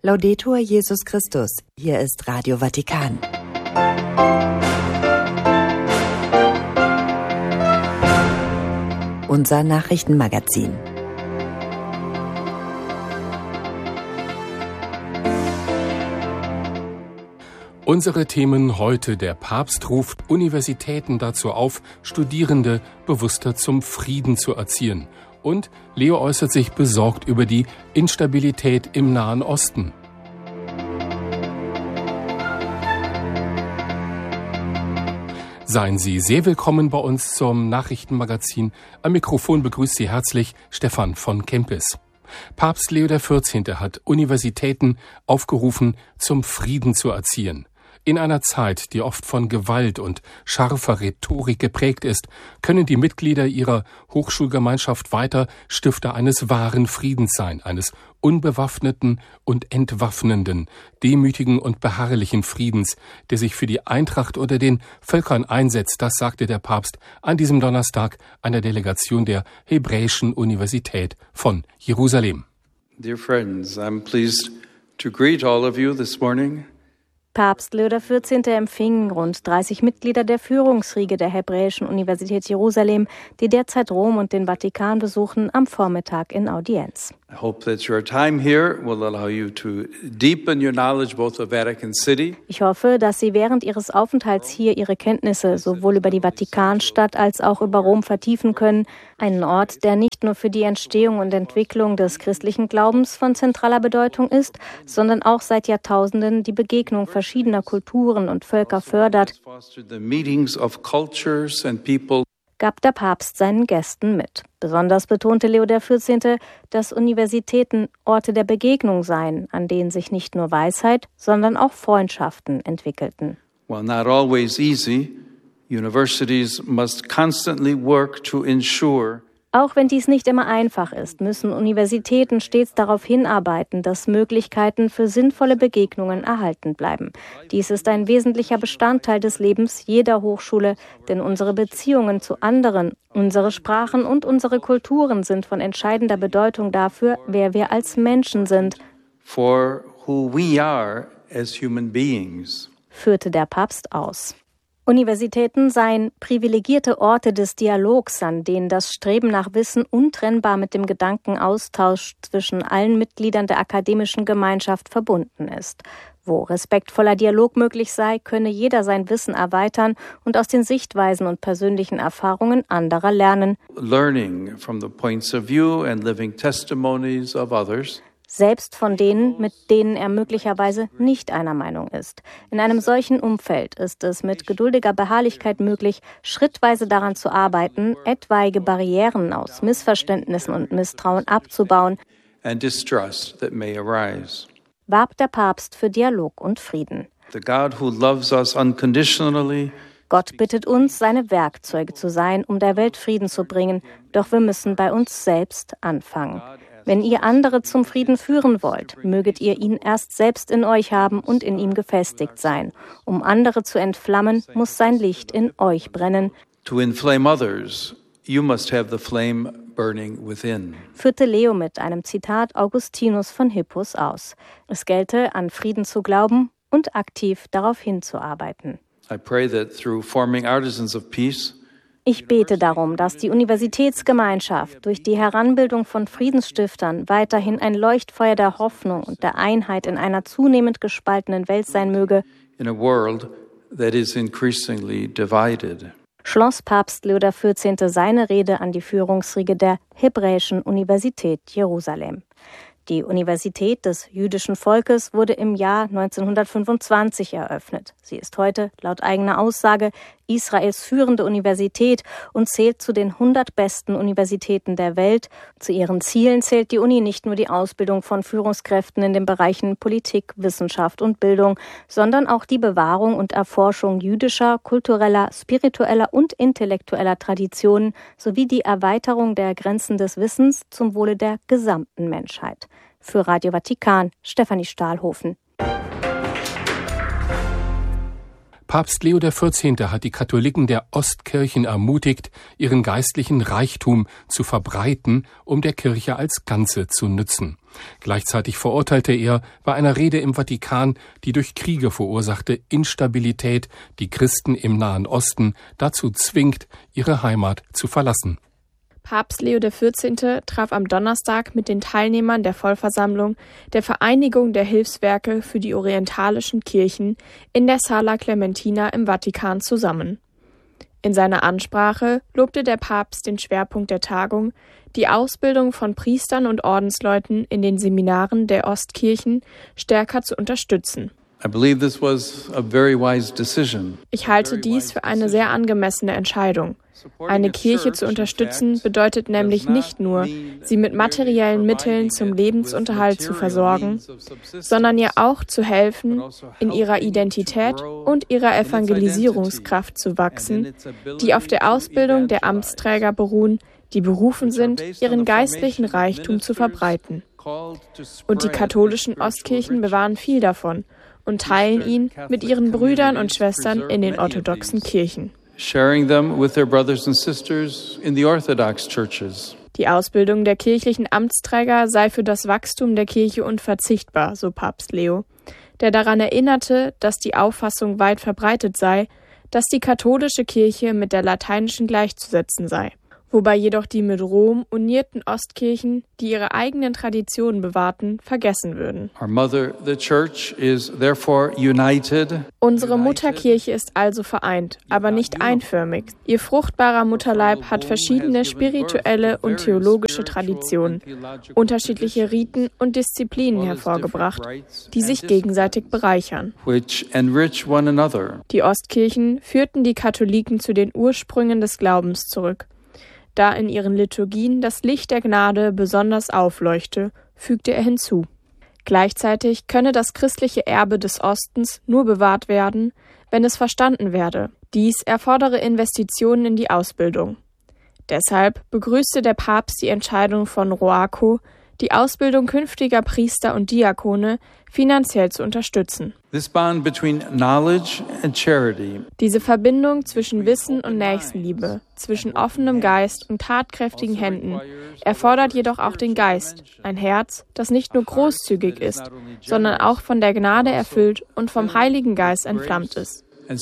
Laudetur Jesus Christus. Hier ist Radio Vatikan. Unser Nachrichtenmagazin. Unsere Themen heute: Der Papst ruft Universitäten dazu auf, Studierende bewusster zum Frieden zu erziehen. Und Leo äußert sich besorgt über die Instabilität im Nahen Osten. Seien Sie sehr willkommen bei uns zum Nachrichtenmagazin. Am Mikrofon begrüßt Sie herzlich Stefan von Kempis. Papst Leo XIV. Hat Universitäten aufgerufen, zum Frieden zu erziehen. In einer Zeit, die oft von Gewalt und scharfer Rhetorik geprägt ist, können die Mitglieder ihrer Hochschulgemeinschaft weiter Stifter eines wahren Friedens sein, eines unbewaffneten und entwaffnenden, demütigen und beharrlichen Friedens, der sich für die Eintracht unter den Völkern einsetzt. Das sagte der Papst an diesem Donnerstag einer Delegation der Hebräischen Universität von Jerusalem. Dear friends, I'm pleased to greet all of you this morning. Papst Leo XIV. Empfing rund 30 Mitglieder der Führungsriege der Hebräischen Universität Jerusalem, die derzeit Rom und den Vatikan besuchen, am Vormittag in Audienz. I hope that your time here will allow you to deepen your knowledge both of Vatican City. Ich hoffe, dass Sie während Ihres Aufenthalts hier Ihre Kenntnisse sowohl über die Vatikanstadt als auch über Rom vertiefen können, einen Ort, der nicht nur für die Entstehung und Entwicklung des christlichen Glaubens von zentraler Bedeutung ist, sondern auch seit Jahrtausenden die Begegnung verschiedener Kulturen und Völker fördert, gab der Papst seinen Gästen mit. Besonders betonte Leo XIV., dass Universitäten Orte der Begegnung seien, an denen sich nicht nur Weisheit, sondern auch Freundschaften entwickelten. While not always easy, universities must constantly work to ensure. Auch wenn dies nicht immer einfach ist, müssen Universitäten stets darauf hinarbeiten, dass Möglichkeiten für sinnvolle Begegnungen erhalten bleiben. Dies ist ein wesentlicher Bestandteil des Lebens jeder Hochschule, denn unsere Beziehungen zu anderen, unsere Sprachen und unsere Kulturen sind von entscheidender Bedeutung dafür, wer wir als Menschen sind, For who we are as human beings. Führte der Papst aus. Universitäten seien privilegierte Orte des Dialogs, an denen das Streben nach Wissen untrennbar mit dem Gedankenaustausch zwischen allen Mitgliedern der akademischen Gemeinschaft verbunden ist. Wo respektvoller Dialog möglich sei, könne jeder sein Wissen erweitern und aus den Sichtweisen und persönlichen Erfahrungen anderer lernen. Learning from the points of view and living testimonies of others. Selbst von denen, mit denen er möglicherweise nicht einer Meinung ist. In einem solchen Umfeld ist es mit geduldiger Beharrlichkeit möglich, schrittweise daran zu arbeiten, etwaige Barrieren aus Missverständnissen und Misstrauen abzubauen, And distrust that may arise. Warb der Papst für Dialog und Frieden. The God who loves us unconditionally. Gott bittet uns, seine Werkzeuge zu sein, um der Welt Frieden zu bringen, doch wir müssen bei uns selbst anfangen. Wenn ihr andere zum Frieden führen wollt, möget ihr ihn erst selbst in euch haben und in ihm gefestigt sein. Um andere zu entflammen, muss sein Licht in euch brennen. To inflame others, you must have the flame burning within. Führte Leo mit einem Zitat Augustinus von Hippus aus. Es gelte, an Frieden zu glauben und aktiv darauf hinzuarbeiten. I pray that through forming artisans of peace, ich bete darum, dass die Universitätsgemeinschaft durch die Heranbildung von Friedensstiftern weiterhin ein Leuchtfeuer der Hoffnung und der Einheit in einer zunehmend gespaltenen Welt sein möge, in a world that is increasingly divided. Schloss Papst Leo XIV. Seine Rede an die Führungsriege der Hebräischen Universität Jerusalem. Die Universität des jüdischen Volkes wurde im Jahr 1925 eröffnet. Sie ist heute, laut eigener Aussage, Israels führende Universität und zählt zu den 100 besten Universitäten der Welt. Zu ihren Zielen zählt die Uni nicht nur die Ausbildung von Führungskräften in den Bereichen Politik, Wissenschaft und Bildung, sondern auch die Bewahrung und Erforschung jüdischer, kultureller, spiritueller und intellektueller Traditionen sowie die Erweiterung der Grenzen des Wissens zum Wohle der gesamten Menschheit. Für Radio Vatikan, Stefanie Stahlhofen. Papst Leo XIV. Hat die Katholiken der Ostkirchen ermutigt, ihren geistlichen Reichtum zu verbreiten, um der Kirche als Ganze zu nützen. Gleichzeitig verurteilte er bei einer Rede im Vatikan die durch Kriege verursachte Instabilität, die Christen im Nahen Osten dazu zwingt, ihre Heimat zu verlassen. Papst Leo XIV. Traf am Donnerstag mit den Teilnehmern der Vollversammlung der Vereinigung der Hilfswerke für die orientalischen Kirchen in der Sala Clementina im Vatikan zusammen. In seiner Ansprache lobte der Papst den Schwerpunkt der Tagung, die Ausbildung von Priestern und Ordensleuten in den Seminaren der Ostkirchen stärker zu unterstützen. Ich halte dies für eine sehr angemessene Entscheidung. Eine Kirche zu unterstützen bedeutet nämlich nicht nur, sie mit materiellen Mitteln zum Lebensunterhalt zu versorgen, sondern ihr auch zu helfen, in ihrer Identität und ihrer Evangelisierungskraft zu wachsen, die auf der Ausbildung der Amtsträger beruhen, die berufen sind, ihren geistlichen Reichtum zu verbreiten. Und die katholischen Ostkirchen bewahren viel davon und teilen ihn mit ihren Brüdern und Schwestern in den orthodoxen Kirchen. Die Ausbildung der kirchlichen Amtsträger sei für das Wachstum der Kirche unverzichtbar, so Papst Leo, der daran erinnerte, dass die Auffassung weit verbreitet sei, dass die katholische Kirche mit der lateinischen gleichzusetzen sei, wobei jedoch die mit Rom unierten Ostkirchen, die ihre eigenen Traditionen bewahrten, vergessen würden. Unsere Mutterkirche ist also vereint, aber nicht einförmig. Ihr fruchtbarer Mutterleib hat verschiedene spirituelle und theologische Traditionen, unterschiedliche Riten und Disziplinen hervorgebracht, die sich gegenseitig bereichern. Die Ostkirchen führten die Katholiken zu den Ursprüngen des Glaubens zurück. Da in ihren Liturgien das Licht der Gnade besonders aufleuchte, fügte er hinzu. Gleichzeitig könne das christliche Erbe des Ostens nur bewahrt werden, wenn es verstanden werde. Dies erfordere Investitionen in die Ausbildung. Deshalb begrüßte der Papst die Entscheidung von Roaco, die Ausbildung künftiger Priester und Diakone finanziell zu unterstützen. Diese Verbindung zwischen Wissen und Nächstenliebe, zwischen offenem Geist und tatkräftigen Händen, erfordert jedoch auch den Geist, ein Herz, das nicht nur großzügig ist, sondern auch von der Gnade erfüllt und vom Heiligen Geist entflammt ist.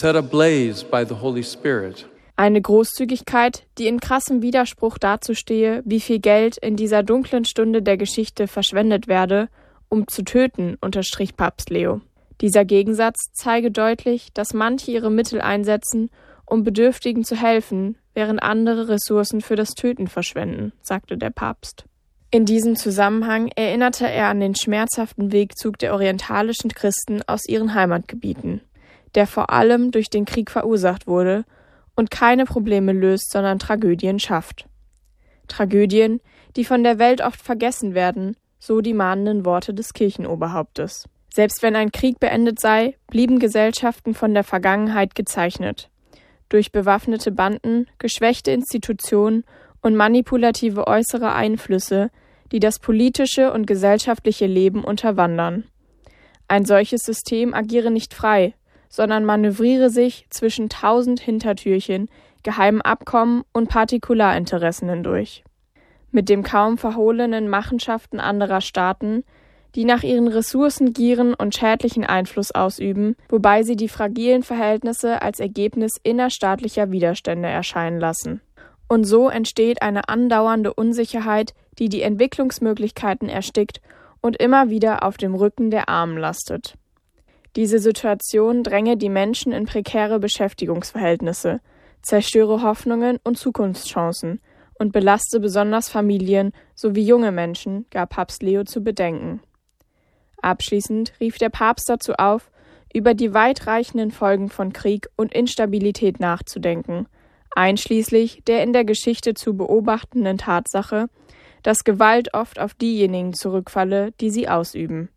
Eine Großzügigkeit, die in krassem Widerspruch dazu stehe, wie viel Geld in dieser dunklen Stunde der Geschichte verschwendet werde, um zu töten, unterstrich Papst Leo. Dieser Gegensatz zeige deutlich, dass manche ihre Mittel einsetzen, um Bedürftigen zu helfen, während andere Ressourcen für das Töten verschwenden, sagte der Papst. In diesem Zusammenhang erinnerte er an den schmerzhaften Wegzug der orientalischen Christen aus ihren Heimatgebieten, der vor allem durch den Krieg verursacht wurde und keine Probleme löst, sondern Tragödien schafft. Tragödien, die von der Welt oft vergessen werden, so die mahnenden Worte des Kirchenoberhauptes. Selbst wenn ein Krieg beendet sei, blieben Gesellschaften von der Vergangenheit gezeichnet. Durch bewaffnete Banden, geschwächte Institutionen und manipulative äußere Einflüsse, die das politische und gesellschaftliche Leben unterwandern. Ein solches System agiere nicht frei, sondern manövriere sich zwischen 1000 Hintertürchen, geheimen Abkommen und Partikularinteressen hindurch. Mit dem kaum verhohlenen Machenschaften anderer Staaten, die nach ihren Ressourcen gieren und schädlichen Einfluss ausüben, wobei sie die fragilen Verhältnisse als Ergebnis innerstaatlicher Widerstände erscheinen lassen. Und so entsteht eine andauernde Unsicherheit, die die Entwicklungsmöglichkeiten erstickt und immer wieder auf dem Rücken der Armen lastet. Diese Situation dränge die Menschen in prekäre Beschäftigungsverhältnisse, zerstöre Hoffnungen und Zukunftschancen und belaste besonders Familien sowie junge Menschen, gab Papst Leo zu bedenken. Abschließend rief der Papst dazu auf, über die weitreichenden Folgen von Krieg und Instabilität nachzudenken, einschließlich der in der Geschichte zu beobachtenden Tatsache, dass Gewalt oft auf diejenigen zurückfalle, die sie ausüben.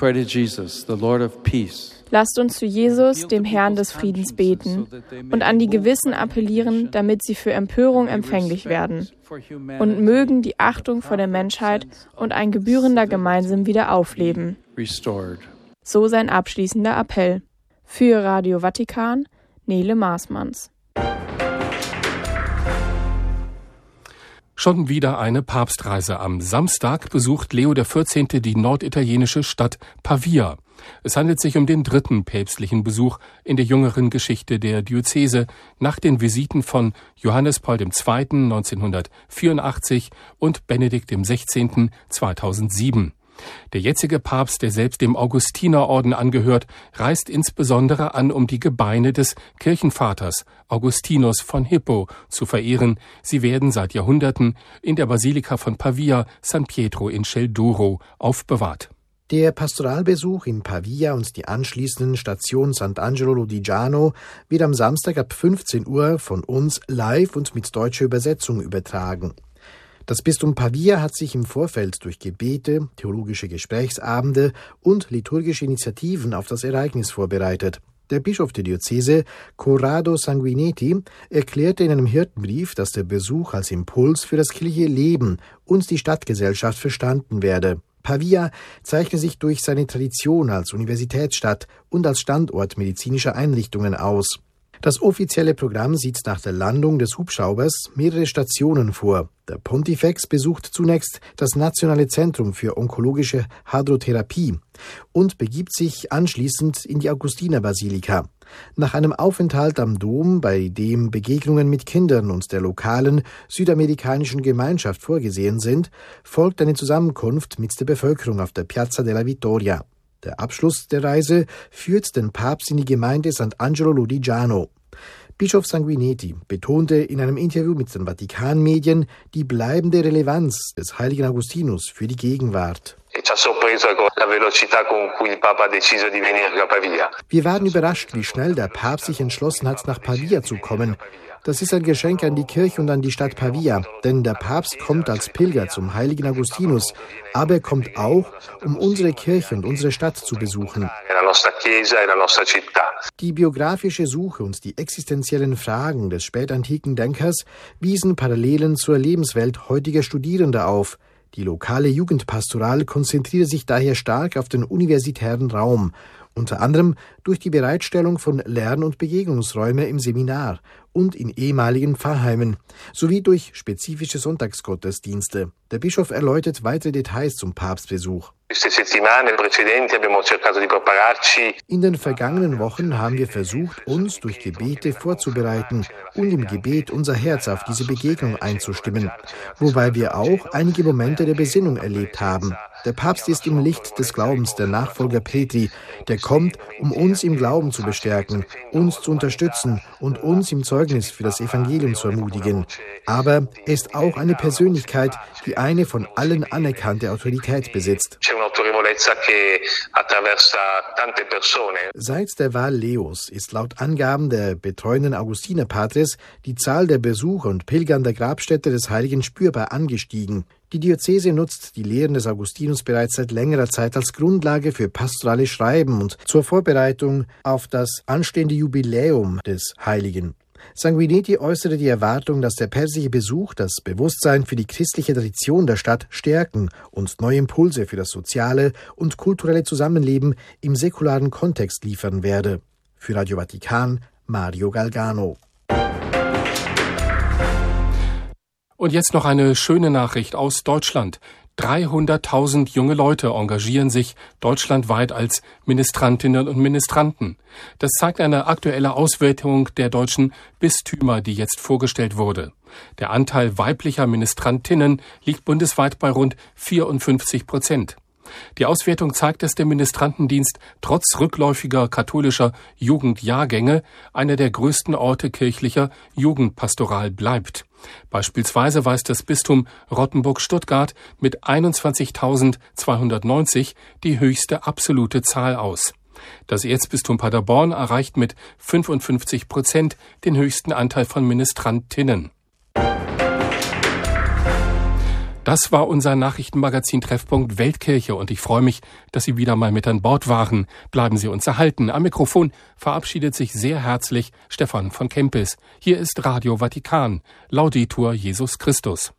Lasst uns zu Jesus, dem Herrn des Friedens, beten und an die Gewissen appellieren, damit sie für Empörung empfänglich werden und mögen die Achtung vor der Menschheit und ein gebührender Gemeinsam wieder aufleben. So sein abschließender Appell. Für Radio Vatikan, Nele Maasmanns. Schon wieder eine Papstreise. Am Samstag besucht Leo XIV. Die norditalienische Stadt Pavia. Es handelt sich um den dritten päpstlichen Besuch in der jüngeren Geschichte der Diözese nach den Visiten von Johannes Paul II. 1984 und Benedikt XVI. 2007. Der jetzige Papst, der selbst dem Augustinerorden angehört, reist insbesondere an, um die Gebeine des Kirchenvaters Augustinus von Hippo zu verehren. Sie werden seit Jahrhunderten in der Basilika von Pavia, San Pietro in Celduro, aufbewahrt. Der Pastoralbesuch in Pavia und die anschließenden Station Sant'Angelo Lodigiano wird am Samstag ab 15 Uhr von uns live und mit deutscher Übersetzung übertragen. Das Bistum Pavia hat sich im Vorfeld durch Gebete, theologische Gesprächsabende und liturgische Initiativen auf das Ereignis vorbereitet. Der Bischof der Diözese, Corrado Sanguinetti, erklärte in einem Hirtenbrief, dass der Besuch als Impuls für das kirchliche Leben und die Stadtgesellschaft verstanden werde. Pavia zeichne sich durch seine Tradition als Universitätsstadt und als Standort medizinischer Einrichtungen aus. Das offizielle Programm sieht nach der Landung des Hubschraubers mehrere Stationen vor. Der Pontifex besucht zunächst das Nationale Zentrum für onkologische Hadrotherapie und begibt sich anschließend in die Augustinerbasilika. Nach einem Aufenthalt am Dom, bei dem Begegnungen mit Kindern und der lokalen südamerikanischen Gemeinschaft vorgesehen sind, folgt eine Zusammenkunft mit der Bevölkerung auf der Piazza della Vittoria. Der Abschluss der Reise führt den Papst in die Gemeinde Sant'Angelo Lodigiano. Bischof Sanguinetti betonte in einem Interview mit den Vatikanmedien die bleibende Relevanz des heiligen Augustinus für die Gegenwart. Wir waren überrascht, wie schnell der Papst sich entschlossen hat, nach Pavia zu kommen. Das ist ein Geschenk an die Kirche und an die Stadt Pavia, denn der Papst kommt als Pilger zum heiligen Augustinus, aber er kommt auch, um unsere Kirche und unsere Stadt zu besuchen. Die biografische Suche und die existenziellen Fragen des spätantiken Denkers wiesen Parallelen zur Lebenswelt heutiger Studierender auf. Die lokale Jugendpastoral konzentrierte sich daher stark auf den universitären Raum, unter anderem durch die Bereitstellung von Lern- und Begegnungsräumen im Seminar und in ehemaligen Pfarrheimen, sowie durch spezifische Sonntagsgottesdienste. Der Bischof erläutert weitere Details zum Papstbesuch. In den vergangenen Wochen haben wir versucht, uns durch Gebete vorzubereiten und im Gebet unser Herz auf diese Begegnung einzustimmen, wobei wir auch einige Momente der Besinnung erlebt haben. Der Papst ist im Licht des Glaubens der Nachfolger Petri, der kommt, um uns im Glauben zu bestärken, uns zu unterstützen und uns im Zeugnis für das Evangelium zu ermutigen. Aber er ist auch eine Persönlichkeit, die eine von allen anerkannte Autorität besitzt. Seit der Wahl Leos ist laut Angaben der betreuenden Augustinerpatres die Zahl der Besucher und Pilger an der Grabstätte des Heiligen spürbar angestiegen. Die Diözese nutzt die Lehren des Augustinus bereits seit längerer Zeit als Grundlage für pastorale Schreiben und zur Vorbereitung auf das anstehende Jubiläum des Heiligen. Sanguinetti äußerte die Erwartung, dass der päpstliche Besuch das Bewusstsein für die christliche Tradition der Stadt stärken und neue Impulse für das soziale und kulturelle Zusammenleben im säkularen Kontext liefern werde. Für Radio Vatikan, Mario Galgano. Und jetzt noch eine schöne Nachricht aus Deutschland. 300.000 junge Leute engagieren sich deutschlandweit als Ministrantinnen und Ministranten. Das zeigt eine aktuelle Auswertung der deutschen Bistümer, die jetzt vorgestellt wurde. Der Anteil weiblicher Ministrantinnen liegt bundesweit bei rund 54%. Die Auswertung zeigt, dass der Ministrantendienst trotz rückläufiger katholischer Jugendjahrgänge einer der größten Orte kirchlicher Jugendpastoral bleibt. Beispielsweise weist das Bistum Rottenburg-Stuttgart mit 21.290 die höchste absolute Zahl aus. Das Erzbistum Paderborn erreicht mit 55% den höchsten Anteil von Ministrantinnen. Das war unser Nachrichtenmagazin Treffpunkt Weltkirche und ich freue mich, dass Sie wieder mal mit an Bord waren. Bleiben Sie uns erhalten. Am Mikrofon verabschiedet sich sehr herzlich Stefan von Kempis. Hier ist Radio Vatikan. Laudetur Jesus Christus.